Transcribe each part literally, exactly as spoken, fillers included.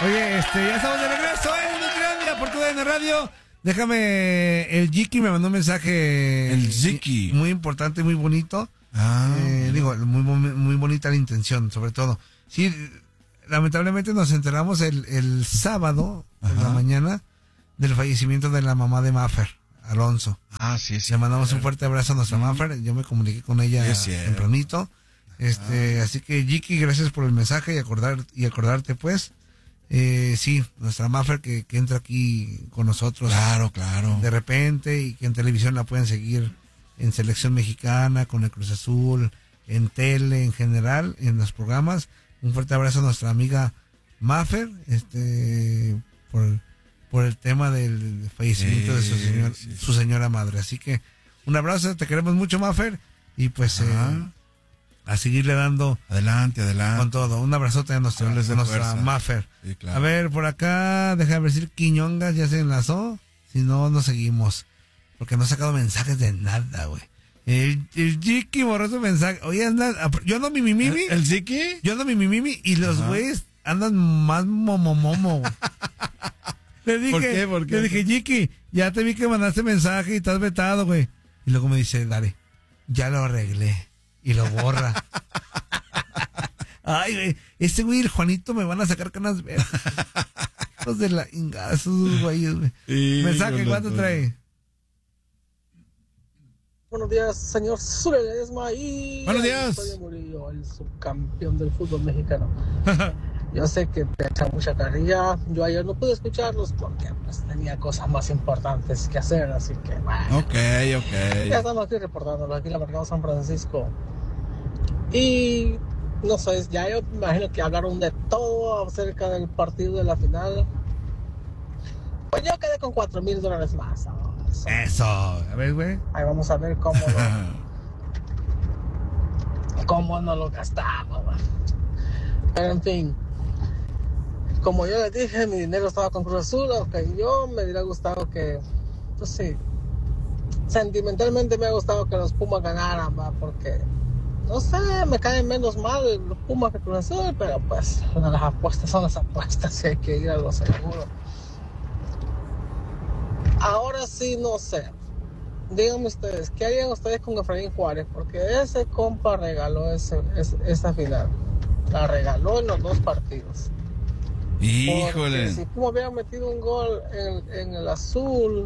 Oye, este, ya estamos de regreso en Nutrilandia por tu D N Radio. Déjame, el Jiki me mandó un mensaje. El Jiki. Muy importante, muy bonito. Ah, eh, digo, muy, muy bonita la intención, sobre todo. Sí, lamentablemente nos enteramos el, el sábado, en la mañana, del fallecimiento de la mamá de Maffer, Alonso. Ah, sí, sí. Le mandamos un fuerte abrazo a nuestra mm. Maffer. Yo me comuniqué con ella tempranito. Este, ah. Así que, Jiki, gracias por el mensaje y acordar y acordarte, pues. Eh, sí, nuestra Maffer que, que entra aquí con nosotros. Claro, claro. De repente, y que en televisión la pueden seguir en Selección Mexicana, con el Cruz Azul, en tele, en general, en los programas. Un fuerte abrazo a nuestra amiga Maffer, este, por, por el tema del fallecimiento sí, de su señor, sí. su señora madre. Así que, un abrazo, te queremos mucho, Maffer, y pues, eh, a seguirle dando adelante, adelante con todo. Un abrazote a nuestra, a nuestra Maffer. Sí, claro. A ver, por acá, déjame decir, Quiñongas ya se enlazó. Si no, no seguimos. Porque no ha sacado mensajes de nada, güey. El, el Jiki borró su mensaje. Oye, anda, yo ando mi mimimi. ¿El, el Jiki? Yo ando mi mimimi y los güeyes andan más momomomo. Le dije, ¿Por qué? ¿Por qué? Le dije, Jiki, ya te vi que mandaste mensaje y estás vetado, güey. Y luego me dice, dale, ya lo arreglé. Y lo borra. Ay, güey, este güey, el Juanito, me van a sacar canas verdes. Hijos de la ingada, esos güeyes, güey. Sí, mensaje, ¿cuánto no, trae? Buenos días, señor Zule Ledesma y... Buenos días. Soy Murillo, el subcampeón del fútbol mexicano. Yo sé que te echan mucha carrilla. Yo ayer no pude escucharlos porque pues, tenía cosas más importantes que hacer, así que bueno. Ok, ok. Ya estamos aquí reportándolo, aquí en la Mercado San Francisco. Y no sé, ya yo me imagino que hablaron de todo acerca del partido de la final. Pues yo quedé con cuatro mil dólares más. ¿No? Eso. Eso. A ver, güey. Ahí vamos a ver cómo lo, cómo no lo gastamos. Man. Pero en fin, como yo les dije, mi dinero estaba con Cruz Azul, aunque yo me hubiera gustado que, pues sí, sentimentalmente me ha gustado que los Pumas ganaran, ¿va? Porque, no sé, me caen menos mal los Pumas que Cruz Azul, pero pues las apuestas son las apuestas y hay que ir a lo seguro. Ahora sí, no sé. Díganme ustedes, ¿qué harían ustedes con Efraín Juárez? Porque ese compa regaló ese, ese, esa final. La regaló en los dos partidos. Híjole. Porque si Puma hubiera metido un gol en, en el azul,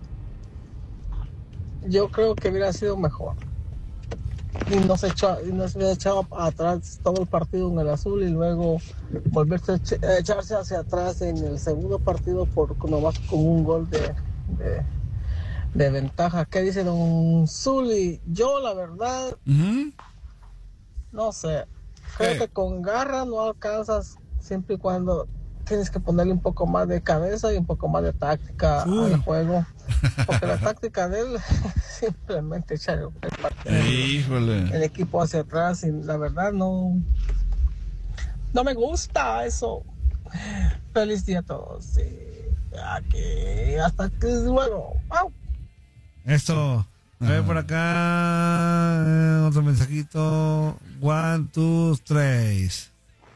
yo creo que hubiera sido mejor. Y no se echó, y no se hubiera echado atrás todo el partido en el azul y luego volverse a echarse hacia atrás en el segundo partido por nomás con un gol de, de, de ventaja. ¿Qué dice don Zuli? Yo la verdad uh-huh. no sé, creo hey. que con garra no alcanzas siempre y cuando tienes que ponerle un poco más de cabeza y un poco más de táctica Uy. al juego, porque la táctica de él simplemente echar el, el, el equipo hacia atrás y la verdad no no me gusta eso. Feliz día a todos. Sí, aquí, hasta que luego. ¡Au! Eso. A ver por acá eh, otro mensajito. One, two, tres.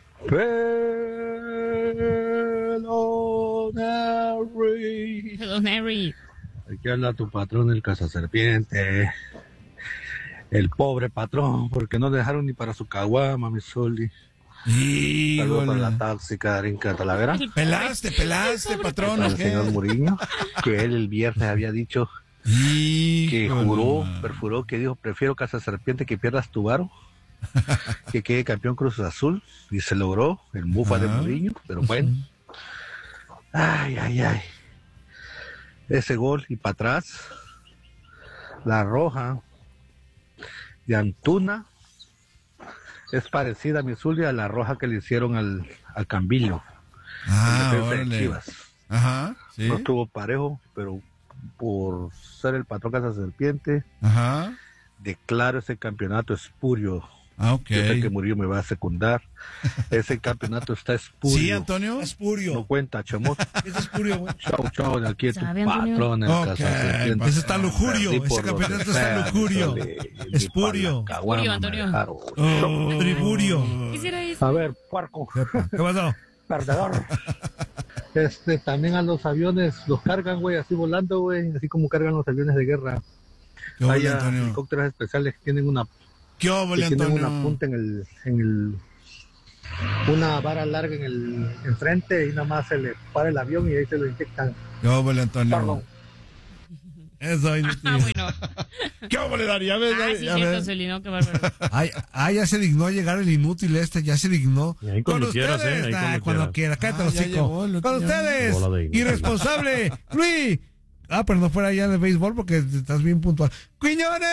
Hello, Mary. Hello, Mary. Aquí anda tu patrón, el cazaserpiente. El pobre patrón, porque no dejaron ni para su caguama, mi Soli. Y saludos para la tóxica Darinka Talavera. Pelaste, pelaste, patrón. El señor Muriño, que él el viernes había dicho y que juró, perfuró, que dijo, prefiero cazaserpiente que pierdas tu varo. Que quede campeón Cruz Azul y se logró el mufa uh-huh. de Mourinho, pero bueno, ay, ay, ay, ese gol y para atrás, la roja de Antuna es parecida a mi Zulia a la roja que le hicieron al, al Cambillo, ah, en de Chivas. Ajá, ¿sí? No estuvo parejo, pero por ser el patrón Casa Serpiente, ajá. declaro ese campeonato espurio. Ah, okay. Yo sé que Murillo me va a secundar. Ese campeonato está espurio. Sí, Antonio. Espurio. No cuenta, chamo. Es espurio, güey. Chau, chau, aquí es tu patrón en okay. casa. Ese está lujurio. Ese campeonato está lujurio. Espurio. Espurio, Antonio. Oh, triburio. Quisiera eso. A ver, puerco. ¿Qué pasó? perdedor. Este, también a los aviones los cargan, güey, así volando, güey, así como cargan los aviones de guerra. ¿Qué óvole, Hay Antonio? helicópteros especiales que tienen una, ¿Qué óvole, que tienen Antonio? una punta en el, en el, una vara larga en el enfrente y nada más se le para el avión y ahí se lo inyectan. ¿Qué óvole, Antonio? Perdón. Eso, Ah, bueno. ¿Qué óvole, Dari? Ya ves, Ah, Dari, sí, ya cierto, ves. Celino, qué bárbaro. Ay, ay, ya se dignó a llegar el inútil este, ya se dignó. Y ahí cuando Con quieras, ustedes, ¿eh? Ahí nah, cuando cuando quieras. quiera, cállate Ah, los ya hocico. llegó, lo Con que- ustedes, Bola de inútil. irresponsable, Luis. Ah, pero no fuera allá de béisbol porque estás bien puntual. ¡Quiñones!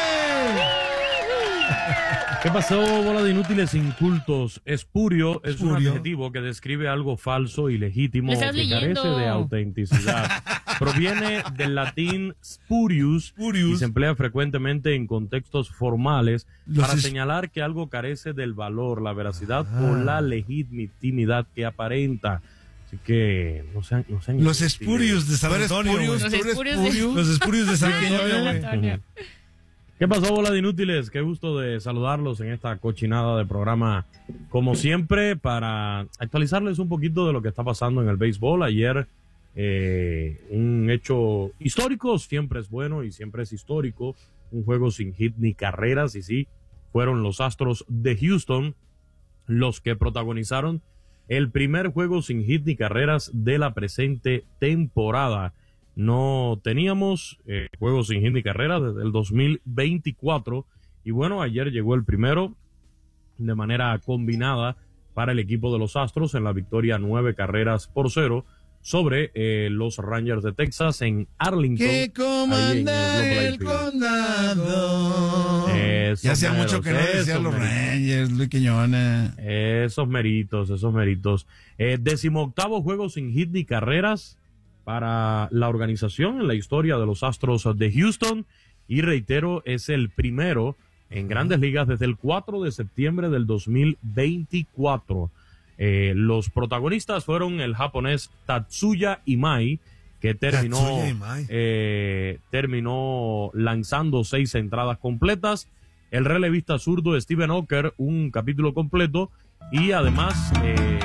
¿Qué pasó, bola de inútiles incultos? Espurio es un Espurio. adjetivo que describe algo falso y legítimo ¿Me estás que leyendo? carece de autenticidad. Proviene del latín spurius, Spurius. y se emplea frecuentemente en contextos formales Los para es- señalar que algo carece del valor, la veracidad Ah. o la legitimidad que aparenta. Así que no sean, no sean Los inútiles. espurios de San ¿Tú eres Antonio. Spurius? güey. Los ¿Tú eres espurios de- Spurius? Los espurios de San Ah, Antonio, San güey. Antonio. ¿Qué pasó, bola de inútiles? Qué gusto de saludarlos en esta cochinada de programa. Como siempre, para actualizarles un poquito de lo que está pasando en el béisbol. Ayer, eh, un hecho histórico, siempre es bueno y siempre es histórico. Un juego sin hit ni carreras, y sí, fueron los Astros de Houston los que protagonizaron el primer juego sin hit ni carreras de la presente temporada. No teníamos eh, juegos sin hit ni carreras desde el dos mil veinticuatro, y bueno, ayer llegó el primero de manera combinada para el equipo de los Astros en la victoria nueve carreras por cero sobre eh, los Rangers de Texas en Arlington. Que ahí en comanda el el Globe Life condado. Esos Ya hacía meros, mucho que no esos decían los meritos. Rangers, Luis Quiñones. Esos meritos, esos meritos. Eh, decimoctavo juego sin hit ni carreras para la organización en la historia de los Astros de Houston, y reitero, es el primero en Grandes Ligas desde el cuatro de septiembre del dos mil veinticuatro. Eh, los protagonistas fueron el japonés Tatsuya Imai, que terminó, Tatsuya Imai. eh, terminó lanzando seis entradas completas. El relevista zurdo Steven Oker, un capítulo completo, y además eh,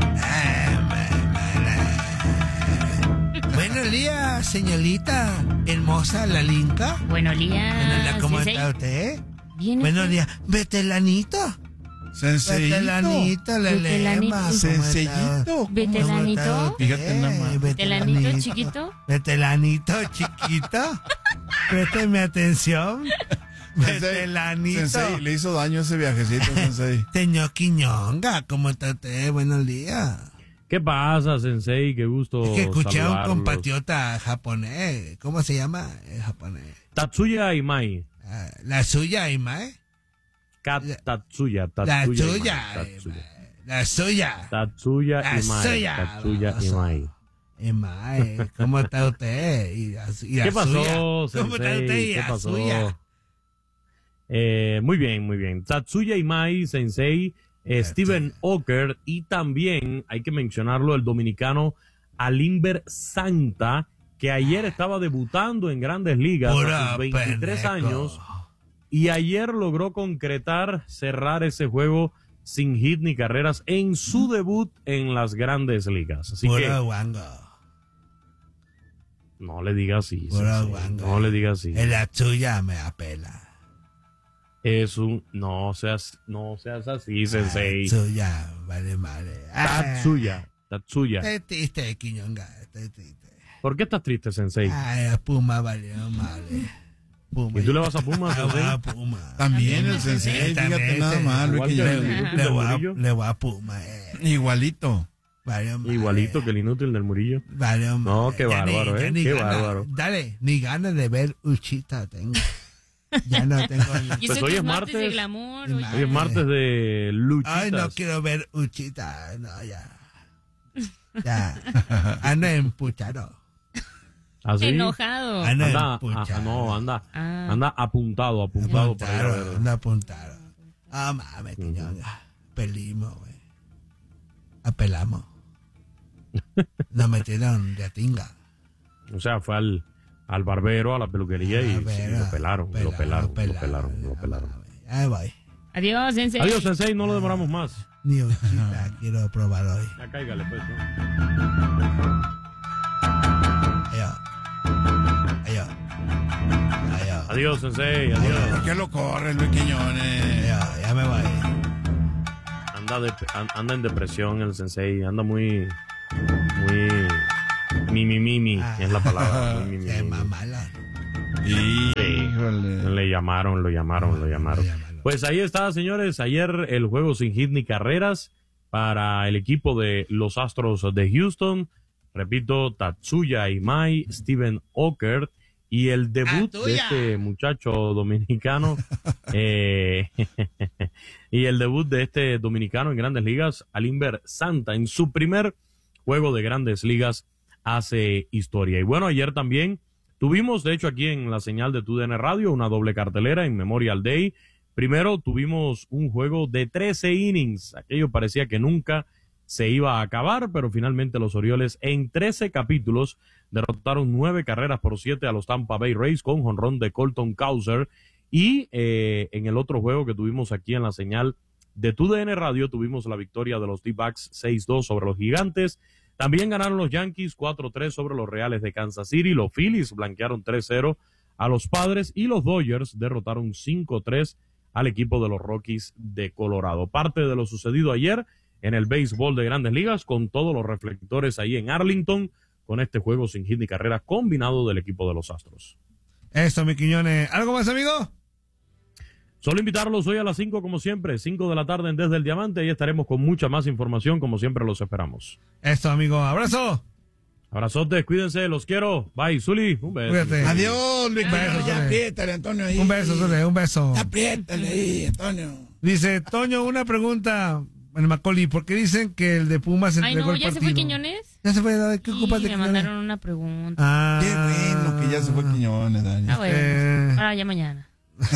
Buenos días, señorita hermosa, la linda. Buenos Buenos días, días. ¿cómo Sensei. está usted? Bien, Buenos usted. días, veteranito. Sencillito. Veteranito, le Veteranito. lema. ¿cómo está? Sencillito. ¿Cómo Veteranito. está usted? Fíjate nada más. Veteranito chiquito. Veteranito chiquito. Présteme atención. Sensei, Veteranito. Sensei, le hizo daño ese viajecito, Sensei. Señor Quiñonga, ¿cómo está usted? Buenos días. ¿qué pasa, Sensei? Qué gusto Es que escuché a un saludarlos. compatriota japonés. ¿Cómo se llama el japonés? Tatsuya Imai. Ah, la suya, Imae. Kat, La- Tatsuya, La Tatsuya Imai, suya. Tatsuya. Imae. La suya. Tatsuya La Imai. suya. Tatsuya Baboso. Imai. Imae, ¿cómo está usted? Y la, y la ¿Qué pasó, suya. ¿Cómo está Sensei? usted? Y ¿Qué la pasó? suya. Eh, muy bien, muy bien. Tatsuya Imai, Sensei, eh, Steven Oker, y también, hay que mencionarlo, el dominicano Alimber Santa, que ayer estaba debutando en Grandes Ligas a Pura sus veintitrés pendejo. años, y ayer logró concretar, cerrar ese juego sin hit ni carreras en su debut en las Grandes Ligas. Así Pura que guango. no le diga así. Pura Sensei, guango. no le diga así. En la suya me apela. Es un, no seas, no seas así, Sensei. Suya, vale, vale. Tatsuya, Tatsuya. Estoy triste, Quiñonga. Estoy triste. ¿Por qué estás triste, Sensei? Ay, la Puma valió madre. Puma. ¿Y tú le vas a Puma, Ah, Sensei? va a Puma. También el Sí, Sensei, fíjate también, nada sí. más, Luis Igual que Quiñones. el- Ajá. Le voy a, Murillo. le voy a Puma, eh. Igualito. Valió madre. Igualito que el inútil del Murillo. Valió No, madre. qué Ya bárbaro, ni- ya eh, ni qué gana- bárbaro. Dale, ni ganas de ver Uchita tengo. Ya no tengo. Y Pues eso hoy que es martes de martes. glamour. Y oye. ma- Hoy es martes de luchitas. Ay, no quiero ver Uchita. No, ya. Ya. Ando empuchado. ¿Ah, sí? Enojado. Ando Anda, empuchado. ah, no, anda, Ah. anda apuntado, apuntado para ir a Apuntado, ver. anda apuntado. Ah, mames, Quiñonga. Pelimos, güey. Apelamos. Nos metieron de atinga. O sea, fue al, al barbero, a la peluquería, y A sí, ver, lo pelaron, lo pelaron, lo pelaron, lo pelaron. Ahí voy. Adiós, Sensei. Adiós, Sensei, no lo demoramos más. Ni ochita quiero probar hoy. Ya cáigale, pues. ¿no? Allá. Allá. Allá. Adiós, Sensei, adiós. ¿Por qué lo corres, Luis Quiñones? Ya, ya me voy. Anda, de, anda en depresión el Sensei, anda muy, muy, mimi, mimi, es la palabra. Muy mimi, Qué mimi. mamala. Híjole. Le llamaron, lo llamaron, lo llamaron. Pues ahí está, señores. Ayer el juego sin hit ni carreras para el equipo de los Astros de Houston. Repito, Tatsuya Imai, Steven Oker y el debut de este muchacho dominicano eh, y el debut de este dominicano en Grandes Ligas, Alimber Santa, en su primer juego de Grandes Ligas hace historia. Y bueno, ayer también tuvimos, de hecho, aquí en la señal de T U D N Radio, una doble cartelera en Memorial Day. Primero tuvimos un juego de trece innings. Aquello parecía que nunca se iba a acabar, pero finalmente los Orioles en trece capítulos derrotaron nueve carreras por siete a los Tampa Bay Rays con jonrón de Colton Cowser. Y eh, en el otro juego que tuvimos aquí en la señal de T U D N Radio tuvimos la victoria de los D-backs seis dos sobre los Gigantes. También ganaron los Yankees cuatro tres sobre los Reales de Kansas City. Los Phillies blanquearon tres cero a los Padres y los Dodgers derrotaron cinco tres al equipo de los Rockies de Colorado. Parte de lo sucedido ayer en el béisbol de Grandes Ligas, con todos los reflectores ahí en Arlington, con este juego sin hit ni carrera combinado del equipo de los Astros. Esto, mi Quiñones. ¿Algo más, amigo? Solo invitarlos hoy a las cinco, como siempre, cinco de la tarde en Desde el Diamante. Ahí estaremos con mucha más información, como siempre los esperamos. Esto, amigo. Abrazo. Abrazotes, cuídense, los quiero. Bye, Zuli. Un beso. Cuídate. Adiós, Luis Quiñones. Ya Zule. apriétale, Antonio. Ahí. Un beso, Zule, un beso. Apriétale ahí, Antonio. Dice, Toño, una pregunta. Bueno, Macaulay, ¿por qué dicen que el de Pumas Ay, entregó no, el ¿ya partido? se fue Quiñones? Ya se fue, ¿de ¿qué Sí, ocupas de me Quiñones? mandaron una pregunta. Ah, Qué bueno que ya se fue Quiñones, Dani. Ah, bueno. Eh. Ahora ya mañana.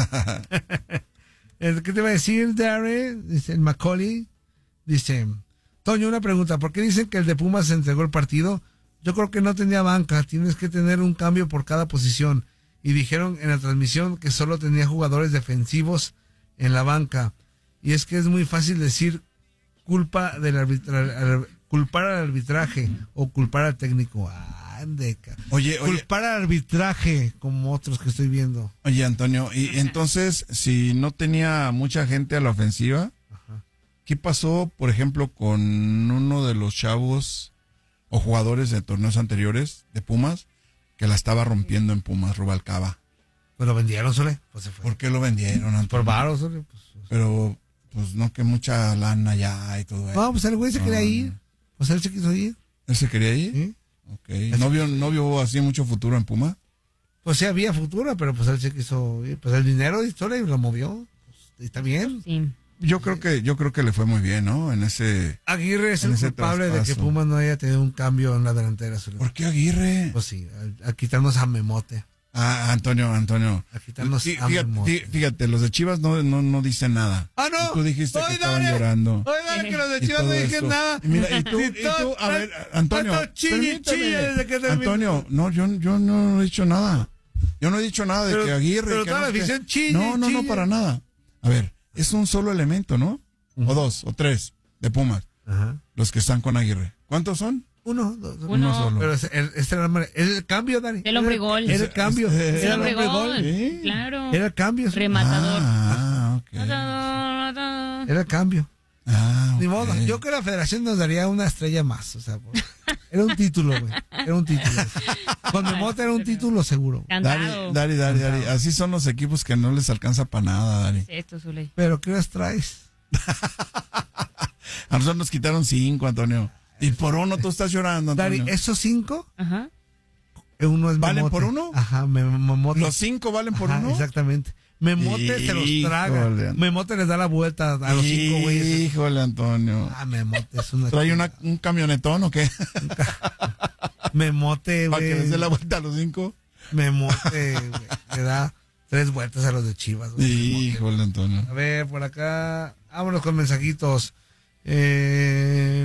¿Qué te iba a decir, Darry? Dice el Macaulay. Dice, Toño, una pregunta. ¿Por qué dicen que el de Pumas entregó el partido? Yo creo que no tenía banca. Tienes que tener un cambio por cada posición. Y dijeron en la transmisión que solo tenía jugadores defensivos en la banca. Y es que es muy fácil decir culpa del arbitra- culpar al arbitraje o culpar al técnico. Ande, ca- Oye, oye, culpar al arbitraje, como otros que estoy viendo. oye, Antonio, y entonces, si no tenía mucha gente a la ofensiva, ¿qué pasó, por ejemplo, con uno de los chavos o jugadores de torneos anteriores de Pumas que la estaba rompiendo en Pumas, Rubalcaba? Pues lo vendieron, Sole. Pues se fue. ¿Por qué lo vendieron, Antonio? Por varos, Sole. Pues, Pero, pues no, que mucha lana ya y todo eso. no, pues el güey se quería No, ir. Pues él se quiso ir. ¿Él se quería ir? ¿Sí? Ok. ¿No vio, no vio así mucho futuro en Puma? Pues sí había futuro, pero pues él se quiso ir. Pues el dinero y Sole lo movió. Pues, está bien. Sí. Yo creo que, yo creo que le fue muy bien, ¿no? En ese. Aguirre es En el ese culpable de que traspaso. Pumas no haya tenido un cambio en la delantera, Sole. ¿Por qué Aguirre? Pues sí, a, a quitarnos a Memote. Ah, Antonio, Antonio. A quitarnos Fí- a Fíjate, Memote. fí- fíjate, los de Chivas no, no, no dicen nada. ¡Ah, no! Y tú dijiste que Oye, estaban dale. llorando. Oye, dale, que los de Y Chivas no todo dijeron esto. nada. Y mira, y tú, Si y tú, a ver, tanto Antonio, chille, permíteme. chille desde que terminó. Antonio, no, yo, yo no he dicho nada. Yo no he dicho nada de Pero- que Aguirre. pero que toda no, la que- afición chille, No, no, no, chille. para nada. A ver, es un solo elemento, ¿no? O dos, o tres, de Pumas, Ajá. los que están con Aguirre. ¿Cuántos son? Uno, dos, dos. Uno. solo. Pero es el, este era el, era el cambio, Dani. El hombre gol. Era el cambio. Es- Era El el hombre gol. ¿Sí? Claro. Era el cambio. sí. Rematador. Ah, ok. Matador, matador. Era el cambio. Ah, Ni ok. modo. Yo creo que la federación nos daría una estrella más. O sea, por- era un título, güey. Era un título. Con Memote era un título seguro. Cantado. Dari, Dari, Dari, Dari. Así son los equipos que no les alcanza para nada, Dari. Esto, Zule. Pero ¿qué horas traes? A nosotros nos quitaron cinco, Antonio. Y por uno tú estás llorando, Dari, Antonio. esos cinco, Ajá. eh, uno es ¿Valen Memote. por uno? Ajá, me, Memote. ¿Los cinco valen por Ajá, uno? Exactamente. Memote se los traga. Híjole. Memote les da la vuelta a los cinco güeyes. Híjole, Antonio. Ah, Memote es una... ¿Trae una, un camionetón o qué? Memote, Para que les dé la güey. vuelta a los cinco. Memote, güey, le da tres vueltas a los de Chivas, güey. Híjole, Antonio. A ver, por acá. Vámonos con mensajitos. Eh...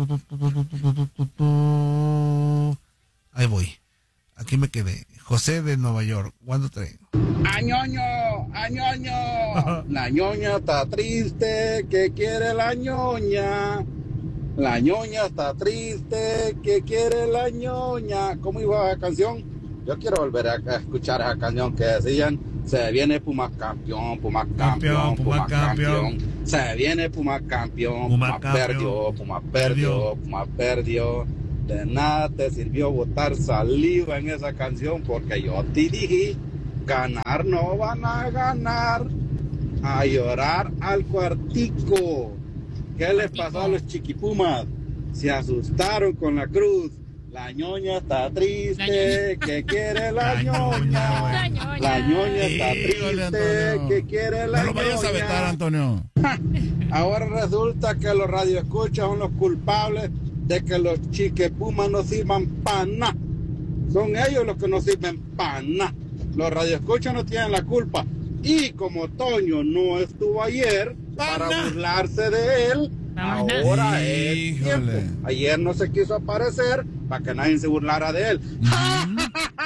Ahí voy. Aquí me quedé. José de Nueva York. ¿Cuándo traigo? Añoño, la ñoña. La ñoña está triste, ¿qué quiere la ñoña? La ñoña está triste, ¿qué quiere la ñoña? ¿Cómo iba la canción? Yo quiero volver a, a escuchar esa canción que decían, se viene Pumas campeón, Pumas campeón, Pumas campeón. Se viene Pumas campeón, Pumas perdió, Pumas perdió, Pumas perdió. De nada te sirvió botar saliva en esa canción porque yo te dije, ganar no van a ganar, a llorar al cuartico. ¿Qué les pasó a los chiquipumas? Se asustaron con la cruz. La ñoña está triste, ¿qué quiere la ñoña? La ñoña está triste, ¿qué quiere la ñoña? No lo vayas a vetar, Antonio. Ahora resulta que los radioescuchas son los culpables de que los chiquipumas no sirvan para nada. Son ellos los que no sirven para nada. Los radioescuchas no tienen la culpa. Y como Toño no estuvo ayer para burlarse de él, ahora es tiempo. Ayer no se quiso aparecer para que nadie se burlara de él. Mm.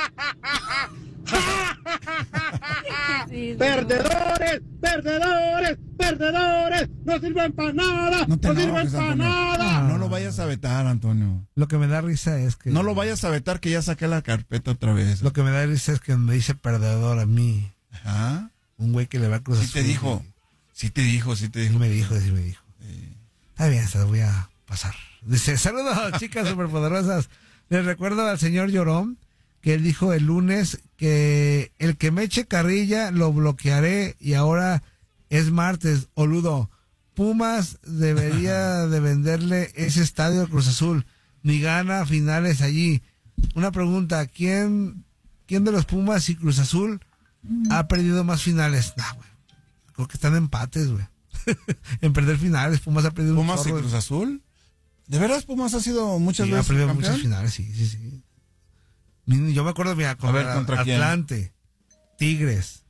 Perdedores, perdedores, perdedores, no sirven para nada, no, no sirven para nada. No lo vayas a vetar, Antonio. Lo que me da risa es que... No lo vayas a vetar, que ya saqué la carpeta otra vez. Lo que me da risa es que me dice perdedor a mí. Ajá. Un güey que le va a cruzar. Sí te dijo, sí te dijo, sí te dijo. Sí me dijo, sí me dijo. Sí. Está bien, se lo voy a pasar. Dice, saludos, chicas superpoderosas. Les recuerdo al señor Llorón que él dijo el lunes que el que me eche carrilla lo bloquearé y ahora es martes. Oludo, Pumas debería de venderle ese estadio a Cruz Azul. Ni gana finales allí. Una pregunta, ¿quién, quién de los Pumas y Cruz Azul ha perdido más finales? Nah, güey. Creo que están empates, güey. En perder finales, Pumas ha perdido ¿Pumas y Cruz Azul? ¿De veras Pumas ha sido muchas sí, veces ha perdido campeón? Muchas finales, sí, sí, sí. Yo me acuerdo, mira, con ver, ¿contra Atlante, quién? Tigres,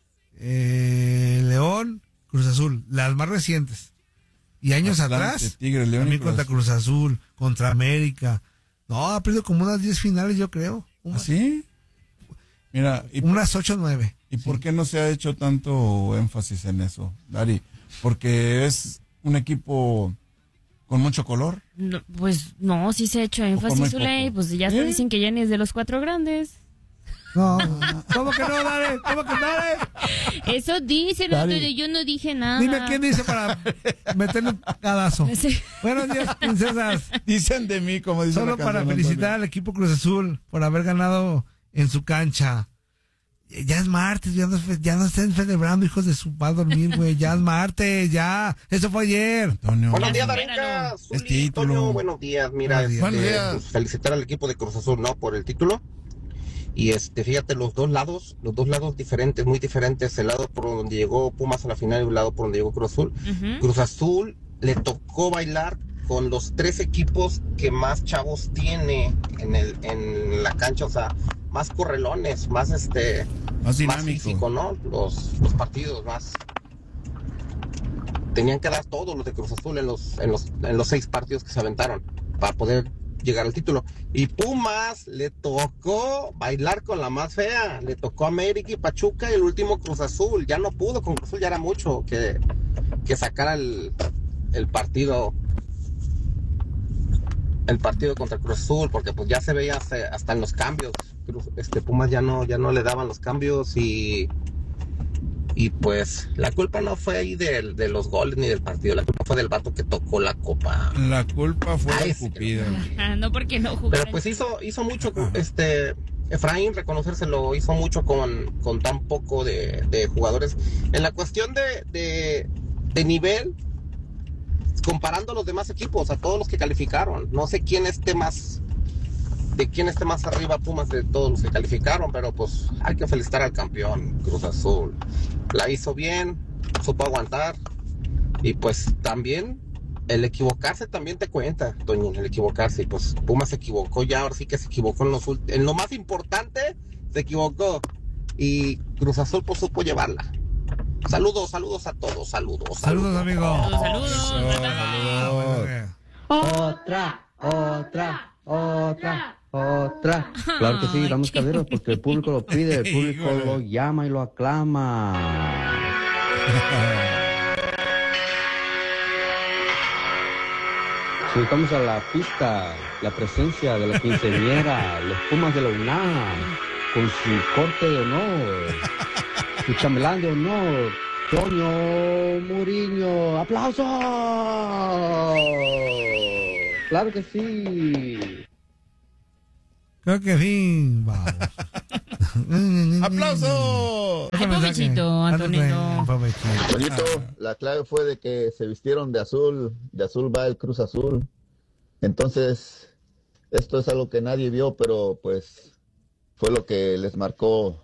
eh, León, Cruz Azul, las más recientes. Y años Atlante, atrás, Tigres, León también contra Cruz Azul, contra América. No, ha perdido como unas diez finales, yo creo. ¿Ah, sí? Mira, y unas ocho o nueve. ¿Y sí. por qué no se ha hecho tanto énfasis en eso, Dari? Porque es un equipo con mucho color. No, pues no, sí se ha hecho énfasis, Zuley. Pues ya ¿Eh? te dicen que ya ni es de los cuatro grandes. No, ¿cómo que no, Dale? ¿Cómo que Dale? Eso dicen, Dale. Yo no dije nada. Dime quién dice para meterle un cadazo. Sí. Buenos días, princesas. Dicen de mí, como dicen. Solo para felicitar Antonio. Al equipo Cruz Azul por haber ganado en su cancha. Ya es martes, ya no, ya no estén celebrando, hijos de su padre dormir, güey. Ya es martes, ya. Eso fue ayer. Antonio. Buenos días, Darinka. Zuli, Toño, buenos días. Mira, buenos días. Este, días. Pues, felicitar al equipo de Cruz Azul, ¿no? Por el título. Y este, fíjate, los dos lados, los dos lados diferentes, muy diferentes. El lado por donde llegó Pumas a la final y el lado por donde llegó Cruz Azul. Uh-huh. Cruz Azul le tocó bailar con los tres equipos que más chavos tiene en el en la cancha, o sea, más correlones, más este más dinámico, más físico, ¿no? Los, los partidos más tenían que dar todos los de Cruz Azul en los en los en los seis partidos que se aventaron para poder llegar al título. Y Pumas le tocó bailar con la más fea, le tocó América y Pachuca y el último Cruz Azul, ya no pudo, con Cruz Azul ya era mucho que que sacara el el partido el partido contra Cruz Azul, porque pues ya se veía hasta en los cambios. Este Pumas ya no ya no le daban los cambios y y pues la culpa no fue ahí de, de los goles ni del partido, la culpa fue del vato que tocó la copa. La culpa fue de Cupido. No porque no jugó. Pero pues hizo hizo mucho este Efraín, reconocérselo, hizo mucho con, con tan poco de, de jugadores. En la cuestión de, de, de nivel, comparando a los demás equipos, a todos los que calificaron, no sé quién esté más, de quién esté más arriba Pumas de todos los que calificaron, pero pues hay que felicitar al campeón, Cruz Azul. La hizo bien, supo aguantar, y pues también el equivocarse también te cuenta, Toñín, el equivocarse, y pues Pumas se equivocó ya, ahora sí que se equivocó en, los ult- en lo más importante, se equivocó, y Cruz Azul pues supo llevarla. Saludos, saludos a todos, saludos. Saludos, saludos amigos. Saludos, saludos. Otra, otra, otra, otra. Claro que sí, damos caderos porque el público lo pide, el público lo llama y lo aclama. Si estamos a la pista, la presencia de la quinceañera, los Pumas de la UNAM, con su corte de honor, su chambelán de honor, Toño Muriño. ¡Aplausos! ¡Claro que sí! Creo que sí, vamos. ¡Aplausos! Ay, pobrecito, Antonito. Bonito, la clave fue de que se vistieron de azul, de azul va el Cruz Azul. Entonces, esto es algo que nadie vio, pero pues fue lo que les marcó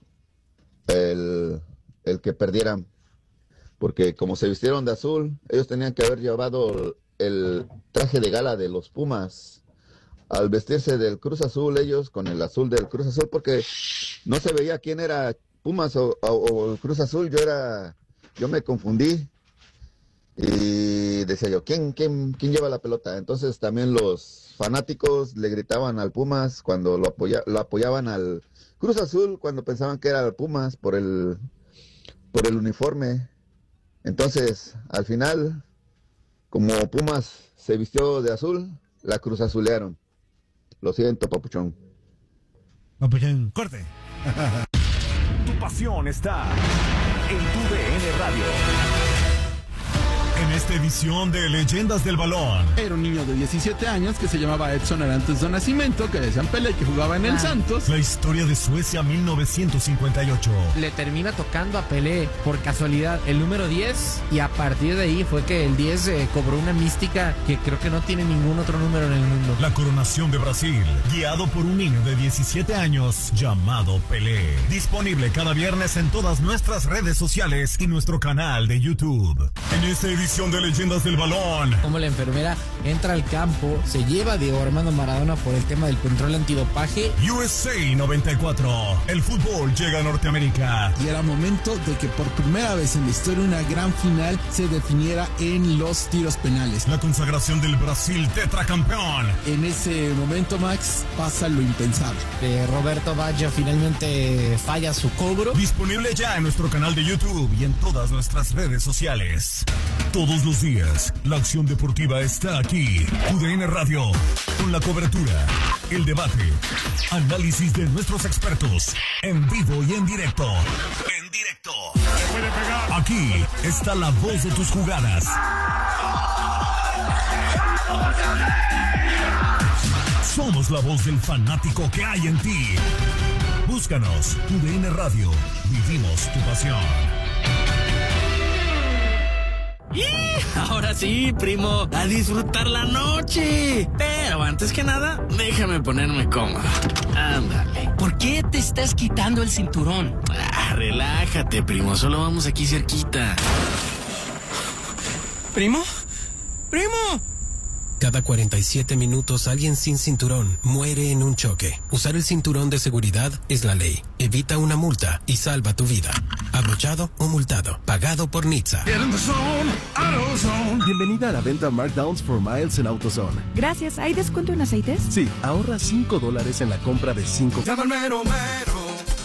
el, el que perdieran. Porque como se vistieron de azul, ellos tenían que haber llevado el traje de gala de los Pumas. Al vestirse del Cruz Azul, ellos con el azul del Cruz Azul, porque no se veía quién era Pumas o, o, o el Cruz Azul. Yo era, yo me confundí y decía yo, ¿quién, quién, quién lleva la pelota? Entonces también los fanáticos le gritaban al Pumas cuando lo, apoya, lo apoyaban al Cruz Azul, cuando pensaban que era el Pumas por el, por el uniforme. Entonces, al final, como Pumas se vistió de azul, la Cruz Azulearon. Lo siento, papuchón. Papuchón, corte. Tu pasión está en tu D N Radio. En esta edición de Leyendas del Balón. Era un niño de diecisiete años que se llamaba Edson Arantes do Nascimento, que decían Pelé, que jugaba en el ah. Santos. La historia de Suecia mil novecientos cincuenta y ocho. Le termina tocando a Pelé, por casualidad, el número diez, y a partir de ahí fue que el diez eh, cobró una mística que creo que no tiene ningún otro número en el mundo. La coronación de Brasil, guiado por un niño de diecisiete años llamado Pelé. Disponible cada viernes en todas nuestras redes sociales y nuestro canal de YouTube. En esta edición de Leyendas del Balón. Como la enfermera entra al campo, se lleva a Diego Armando Maradona por el tema del control antidopaje. U S A noventa y cuatro. El fútbol llega a Norteamérica. Y era momento de que por primera vez en la historia una gran final se definiera en los tiros penales. La consagración del Brasil tetracampeón. En ese momento, Max, pasa lo impensable. Eh, Roberto Baggio finalmente falla su cobro. Disponible ya en nuestro canal de YouTube y en todas nuestras redes sociales. Todos los días, la acción deportiva está aquí. U D N Radio, con la cobertura, el debate, análisis de nuestros expertos, en vivo y en directo. En directo. Aquí está la voz de tus jugadas. Somos la voz del fanático que hay en ti. Búscanos, U D N Radio. Vivimos tu pasión. ¡Y! Ahora sí, primo, a disfrutar la noche. Pero antes que nada, déjame ponerme cómodo. Ándale. ¿Por qué te estás quitando el cinturón? Ah, relájate, primo, solo vamos aquí cerquita. ¿Primo? ¡Primo! Cada cuarenta y siete minutos alguien sin cinturón muere en un choque. Usar el cinturón de seguridad es la ley. Evita una multa y salva tu vida. Abrochado o multado. Pagado por Nizza. Bienvenida a la venta Markdowns for Miles en AutoZone. Gracias. ¿Hay descuento en aceites? Sí, ahorra cinco dólares en la compra de cinco. Llama al mero mero.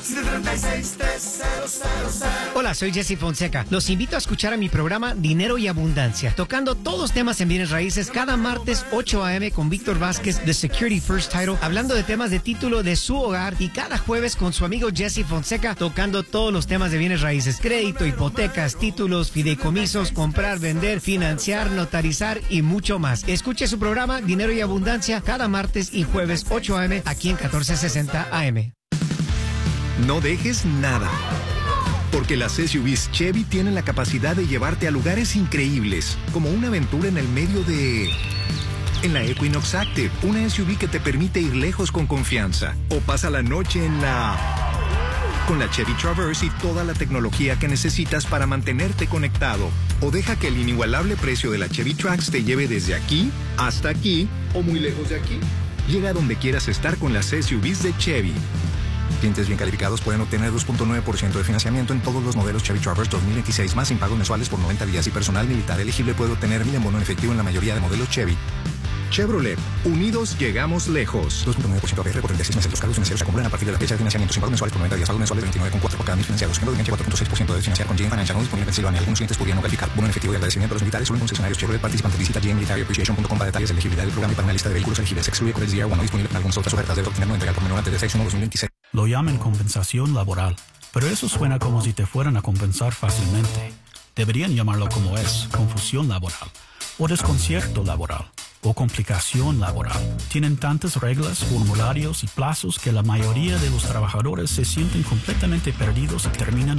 Hola, soy Jesse Fonseca. Los invito a escuchar a mi programa Dinero y Abundancia, tocando todos temas en bienes raíces cada martes ocho a eme con Víctor Vázquez de Security First Title, hablando de temas de título de su hogar, y cada jueves con su amigo Jesse Fonseca tocando todos los temas de bienes raíces: crédito, hipotecas, títulos, fideicomisos, comprar, vender, financiar, notarizar y mucho más. Escuche su programa Dinero y Abundancia cada martes y jueves ocho a eme aquí en catorce sesenta A M. No dejes nada, porque las S U Vs Chevy tienen la capacidad de llevarte a lugares increíbles, como una aventura en el medio de... En la Equinox Active, una S U V que te permite ir lejos con confianza. O pasa la noche en la... Con la Chevy Traverse y toda la tecnología que necesitas para mantenerte conectado. O deja que el inigualable precio de la Chevy Trax te lleve desde aquí hasta aquí, o muy lejos de aquí. Llega a donde quieras estar con las S U Vs de Chevy. Clientes bien calificados pueden obtener dos punto nueve por ciento de financiamiento en todos los modelos Chevy Traverse dos mil veintiséis más sin pagos mensuales por noventa días, y personal militar elegible puede obtener mil en bono en efectivo en la mayoría de modelos Chevy. Chevrolet, unidos llegamos lejos. dos punto nueve por ciento A P R por treinta y seis meses. Los cargos financieros se acumulan a partir de la fecha de financiamiento. Sin pagos mensuales por noventa días. Pagos mensuales de veintinueve coma cuatro por cada mil financiados. Siendo de enganche cuatro punto seis por ciento de financiar con G M Financial. No disponible en Pensilvania. Algunos clientes podrían no calificar. Bono en efectivo y agradecimiento a los militares. Solo en concesionarios Chevrolet participantes. Visita G M Military Appreciation punto com para detalles de elegibilidad del programa y para una lista de vehículos elegibles. Excluye Credit Year uno. No disponible en algunas otras ofertas. Debe obtener no entregar por menor antes de seis uno dos mil veintiséis. Lo llaman compensación laboral, pero eso suena como si te fueran a compensar fácilmente. Deberían llamarlo como es, confusión laboral, o desconcierto laboral, o complicación laboral. Tienen tantas reglas, formularios y plazos que la mayoría de los trabajadores se sienten completamente perdidos y terminan